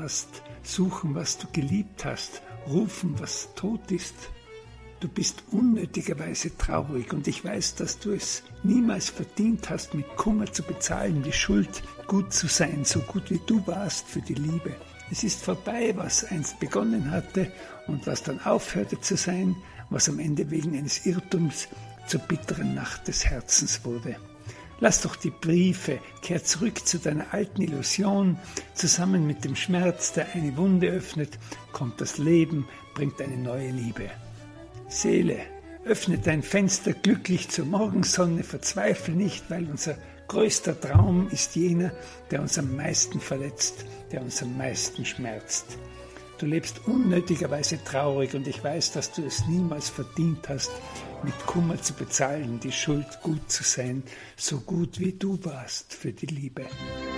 hast, suchen, was du geliebt hast, rufen, was tot ist. Du bist unnötigerweise traurig und ich weiß, dass du es niemals verdient hast, mit Kummer zu bezahlen, die Schuld, gut zu sein, so gut wie du warst für die Liebe. Es ist vorbei, was einst begonnen hatte und was dann aufhörte zu sein, was am Ende wegen eines Irrtums zur bitteren Nacht des Herzens wurde. Lass doch die Briefe, kehr zurück zu deiner alten Illusion. Zusammen mit dem Schmerz, der eine Wunde öffnet, kommt das Leben, bringt eine neue Liebe. Seele, öffne dein Fenster glücklich zur Morgensonne, verzweifle nicht, weil unser größter Traum ist jener, der uns am meisten verletzt, der uns am meisten schmerzt. Du lebst unnötigerweise traurig und ich weiß, dass du es niemals verdient hast, mit Kummer zu bezahlen, die Schuld, gut zu sein, so gut wie du warst für die Liebe.